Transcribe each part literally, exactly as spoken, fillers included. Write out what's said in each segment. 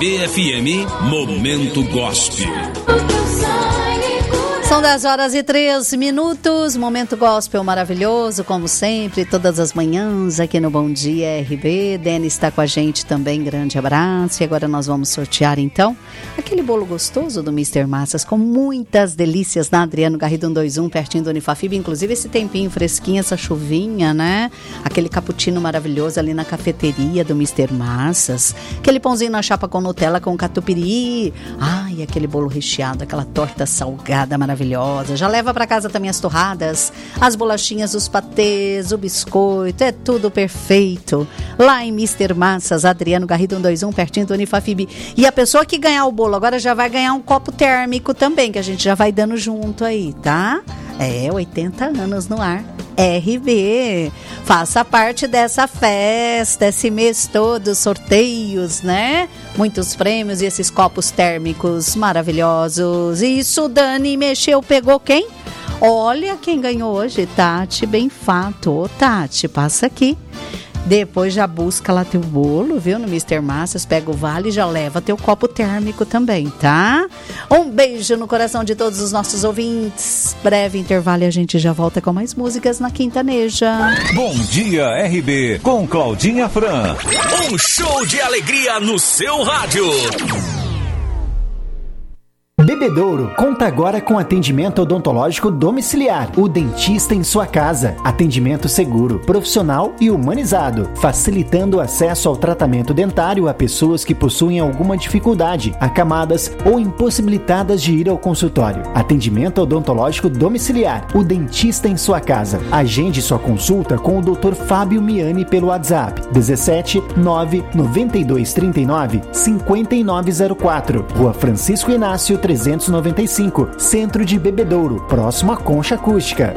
B F M Momento Gospel. São dez horas e três minutos, Momento Gospel maravilhoso, como sempre, todas as manhãs aqui no Bom Dia R B. Dani está com a gente também, grande abraço. E agora nós vamos sortear então aquele bolo gostoso do mister Massas, com muitas delícias na Adriano Garrido cento e vinte e um, pertinho do Unifafib. Inclusive esse tempinho fresquinho, essa chuvinha, né? Aquele cappuccino maravilhoso ali na cafeteria do mister Massas. Aquele pãozinho na chapa com Nutella, com catupiry. Ai, aquele bolo recheado, aquela torta salgada maravilhosa. Já leva para casa também as torradas, as bolachinhas, os patês, o biscoito, é tudo perfeito. Lá em mister Massas, Adriano Garrido cento e vinte e um, pertinho do Unifafib. E a pessoa que ganhar o bolo agora já vai ganhar um copo térmico também, que a gente já vai dando junto aí, tá? É, oitenta anos no ar. R B, faça parte dessa festa, esse mês todo, sorteios, né? Muitos prêmios e esses copos térmicos maravilhosos. Isso, Dani, mexeu, pegou quem? Olha quem ganhou hoje, Tati Benfato. Ô, Tati, passa aqui. Depois já busca lá teu bolo, viu? No mister Massas, pega o vale e já leva teu copo térmico também, tá? Um beijo no coração de todos os nossos ouvintes. Breve intervalo e a gente já volta com mais músicas na Quintaneja. Bom Dia R B, com Claudinha Fran. Um show de alegria no seu rádio. Bebedouro conta agora com atendimento odontológico domiciliar. O dentista em sua casa. Atendimento seguro, profissional e humanizado, facilitando o acesso ao tratamento dentário a pessoas que possuem alguma dificuldade, acamadas ou impossibilitadas de ir ao consultório. Atendimento odontológico domiciliar. O dentista em sua casa. Agende sua consulta com o doutor Fábio Miani pelo WhatsApp dezessete nove noventa e dois trinta e nove cinquenta e nove zero quatro. Rua Francisco Inácio trezentos e noventa e cinco, Centro de Bebedouro, próximo à Concha Acústica.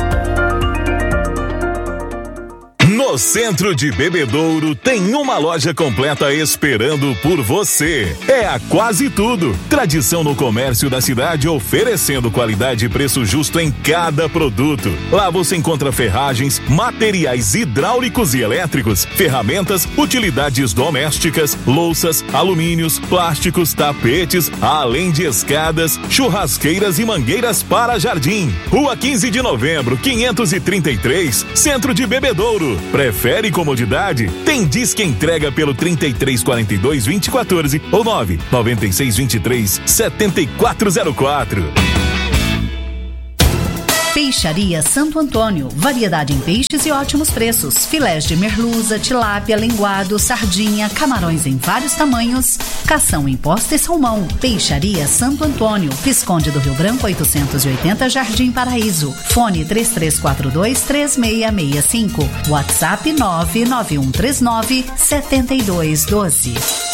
No Centro de Bebedouro tem uma loja completa esperando por você. É a Quase Tudo. Tradição no comércio da cidade, oferecendo qualidade e preço justo em cada produto. Lá você encontra ferragens, materiais hidráulicos e elétricos, ferramentas, utilidades domésticas, louças, alumínios, plásticos, tapetes, além de escadas, churrasqueiras e mangueiras para jardim. Rua quinze de novembro, quinhentos e trinta e três, Centro de Bebedouro. Prefere comodidade? Tem Disque Entrega pelo trinta e três quarenta e dois vinte e quatorze ou nove noventa e seis vinte e três setenta e quatro zero quatro. Peixaria Santo Antônio, variedade em peixes e ótimos preços. Filés de merluza, tilápia, linguado, sardinha, camarões em vários tamanhos, cação em posta e salmão. Peixaria Santo Antônio, Visconde do Rio Branco oitocentos e oitenta, Jardim Paraíso. Fone três três quatro dois três seis seis cinco. WhatsApp nove nove um três nove sete dois um dois.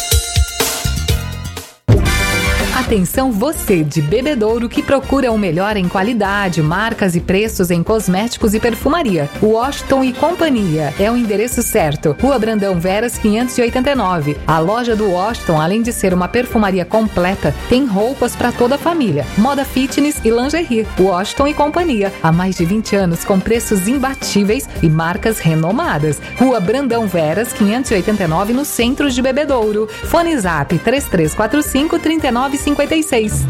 Atenção você de Bebedouro que procura o melhor em qualidade, marcas e preços em cosméticos e perfumaria. Washington e Companhia é o endereço certo. Rua Brandão Veras quinhentos e oitenta e nove. A loja do Washington, além de ser uma perfumaria completa, tem roupas para toda a família, moda fitness e lingerie. Washington e Companhia, há mais de vinte anos com preços imbatíveis e marcas renomadas. Rua Brandão Veras quinhentos e oitenta e nove, no centro de Bebedouro. Fone Zap três três quatro cinco, três nove cinco seis.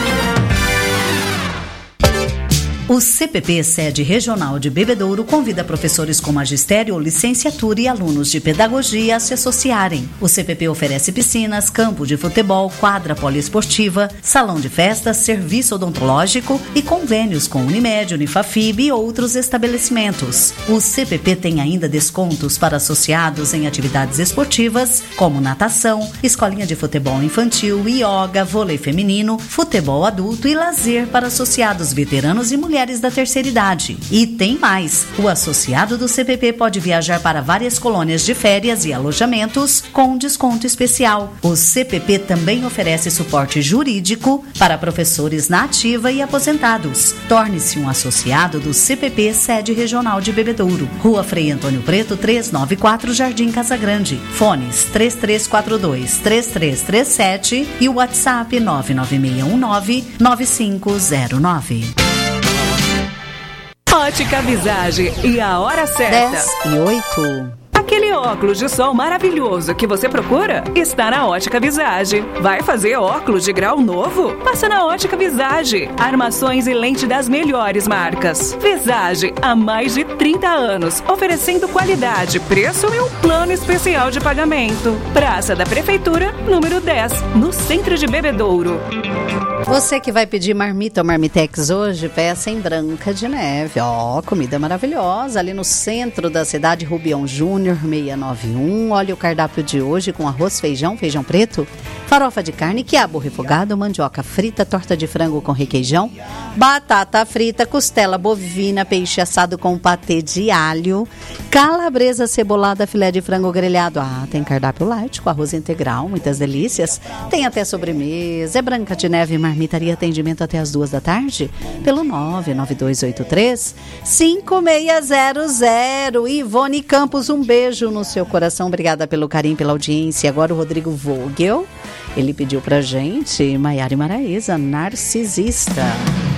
O C P P Sede Regional de Bebedouro convida professores com magistério ou licenciatura e alunos de pedagogia a se associarem. O C P P oferece piscinas, campo de futebol, quadra poliesportiva, salão de festas, serviço odontológico e convênios com Unimed, Unifafib e outros estabelecimentos. O C P P tem ainda descontos para associados em atividades esportivas, como natação, escolinha de futebol infantil, ioga, vôlei feminino, futebol adulto e lazer para associados veteranos e mulheres mulheres da terceira idade. E tem mais! O associado do C P P pode viajar para várias colônias de férias e alojamentos com desconto especial. O C P P também oferece suporte jurídico para professores na ativa e aposentados. Torne-se um associado do C P P Sede Regional de Bebedouro. Rua Frei Antônio Preto, trezentos e noventa e quatro, Jardim Casa Grande. Fones três três quatro dois, três três três sete e o WhatsApp nove nove seis um nove, nove cinco zero nove. Ótica Visagem e a hora certa. dez e oito. Aquele óculos de sol maravilhoso que você procura está na Ótica Visage. Vai fazer óculos de grau novo? Passa na Ótica Visage. Armações e lente das melhores marcas. Visage, há mais de trinta anos, oferecendo qualidade, preço e um plano especial de pagamento. Praça da Prefeitura, número dez, no centro de Bebedouro. Você que vai pedir marmita ou marmitex hoje, peça em Branca de Neve. Ó, oh, comida maravilhosa ali no centro da cidade, Rubião Júnior seiscentos e noventa e um. Olha o cardápio de hoje com arroz, feijão, feijão preto, farofa de carne, quiabo refogado, mandioca frita, torta de frango com requeijão, batata frita, costela bovina, peixe assado com patê de alho, calabresa cebolada, filé de frango grelhado. Ah, tem cardápio light com arroz integral, muitas delícias. Tem até sobremesa. É Branca de Neve Marmitaria, atendimento até as duas da tarde, pelo nove nove dois oito três cinco seis zero zero. Ivone Campos, um beijo no seu coração. Obrigada pelo carinho, pela audiência. Agora o Rodrigo Vogel, ele pediu pra gente Maiara e Maraísa, Narcisista.